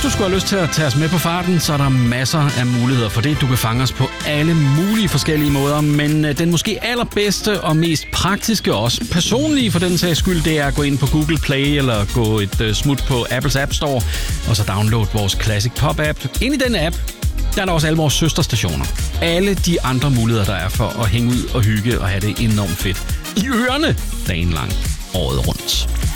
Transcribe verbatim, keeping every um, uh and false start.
Hvis du skulle have lyst til at tage os med på farten, så er der masser af muligheder for det. Du kan fange os på alle mulige forskellige måder, men den måske allerbedste og mest praktiske og også personlige for den sags skyld, det er at gå ind på Google Play eller gå et smut på Apples App Store, og så downloade vores Classic Pop App. Ind i den app, der er der også alle vores søsterstationer. Alle de andre muligheder, der er for at hænge ud og hygge og have det enormt fedt i ørerne dagen lang, året rundt.